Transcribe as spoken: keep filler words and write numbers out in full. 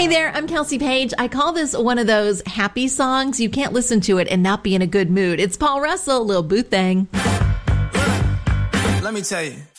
Hey there, I'm Kelsey Page. I call this one of those happy songs. You can't listen to it and not be in a good mood. It's Paul Russell, Lil Boo Thang. Let me tell you.